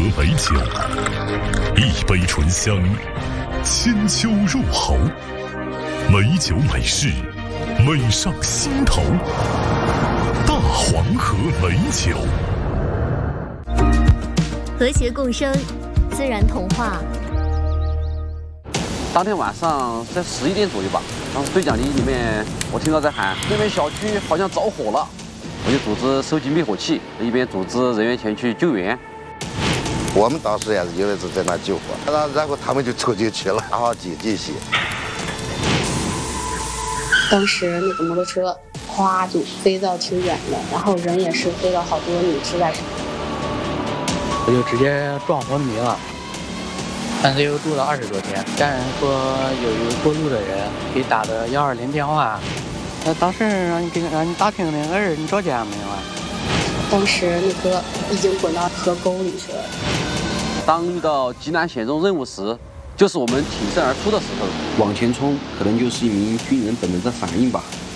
美酒，一杯醇香，千秋入喉，美酒美事，美上心头。大黄河美酒， 和谐共生，自然童话。 当天晚上在11点左右吧，当时对讲机里面我听到在喊那边小区好像着火了，我就组织收集灭火器，一边组织人员前去救援。 我们当时也是因为是在那救火，然后他们就冲进去了，然后进去。 当时那个摩托车哗就飞到挺远的，然后人也是飞到好多米之外。 我就直接撞昏迷了。但是又住了20多天，家人说有一个过路的人给打的120电话，当时让你打听那个儿，你找家没有啊？ 当时那哥已经滚到河沟里去了。 当遇到极难险中任务时，就是我们挺身而出的时候。 往前冲，可能就是一名军人本能的反应吧。